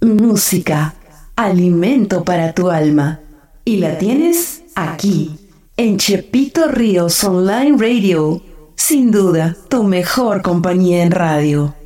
música, alimento para tu alma. Y la tienes aquí, en Chepito Ríos Online Radio. Sin duda, tu mejor compañía en radio.